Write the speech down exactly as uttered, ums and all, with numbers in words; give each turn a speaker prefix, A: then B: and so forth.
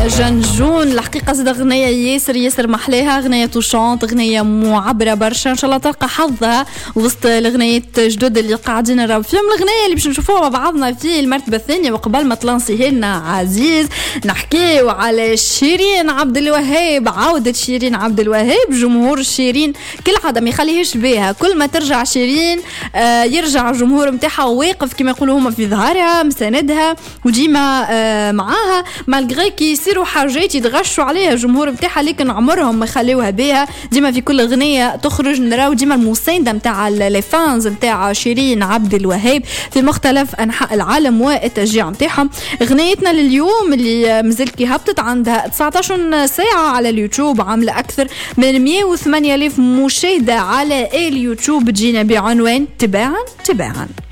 A: جنجون. الحقيقة زاد أغنية ياسر ياسر محلاها، أغنية توشانت، أغنية معبرة برشا، إن شاء الله تلقى حظها وسط الأغنيات جدد اللي قاعدين نراو فيهم. الأغنية اللي باش نشوفوها مع بعضنا في المرتبة الثانية، وقبل ما تلانسي لنا عزيز نحكيو على شيرين عبد الوهاب. عودة شيرين عبد الوهاب، جمهور شيرين كل عادة ما يخليهش بيها، كل ما ترجع شيرين آه يرجع الجمهور متاعها واقف كما يقولوا هما في ظهرها مساندها وديما آه معاها، مالغري كي يصيروا حاجات يتغشوا عليها الجمهور متاعها، لكن عمرهم ما يخليوها بها. ديما في كل اغنيه تخرج نراو ديما المسانده متاع لي فانز متاع شيرين عبد الوهاب في مختلف انحاء العالم والتشجيع متاعهم. اغنيتنا لليوم اللي مازال كي هبطت عندها تسعطاش ساعه على اليوتيوب، عامله اكثر من مئة وثمانية آلاف مشاهده على اليوتيوب، تجينا بعنوان تباعا تباعا.